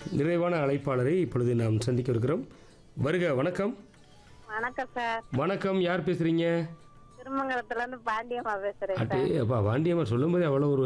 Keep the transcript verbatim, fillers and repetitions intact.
நிறைவான அழைப்பாளரை இப்பொழுது நாம் சந்திக்க இருக்கிறோம். வருக. வணக்கம். வணக்கம் சார். வணக்கம். யார் பேசுறீங்க? திருமங்கலத்துல இருந்து பாண்டியம்மா பேசுறேன் அட்டே சார். அப்பா பாண்டியம்மா சொல்லும்போது அவ்வளோ ஒரு